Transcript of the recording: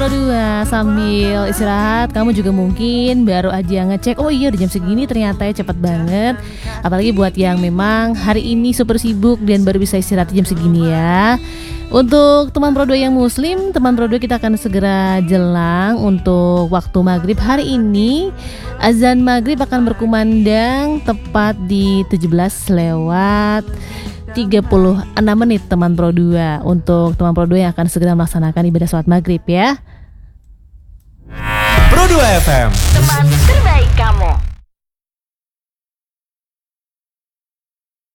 Pro 2, sambil istirahat kamu juga mungkin baru aja ngecek, oh iya udah jam segini, ternyata ya cepat banget. Apalagi buat yang memang hari ini super sibuk dan baru bisa istirahat jam segini ya. Untuk teman Pro 2 yang muslim, teman Pro 2 kita akan segera jelang untuk waktu maghrib hari ini. Azan maghrib akan berkumandang tepat di 17:36 teman Pro 2. Untuk teman Pro 2 yang akan segera melaksanakan ibadah sholat maghrib ya. Pro 2 FM, teman terbaik kamu.